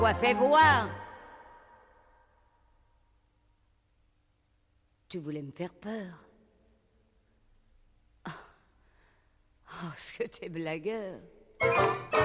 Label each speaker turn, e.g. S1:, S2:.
S1: Quoi, fais voir. Tu voulais me faire peur. Oh, ce que t'es blagueur.